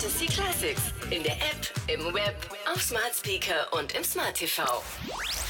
Fantasy Classics in der App, im Web, auf Smart Speaker und im Smart TV.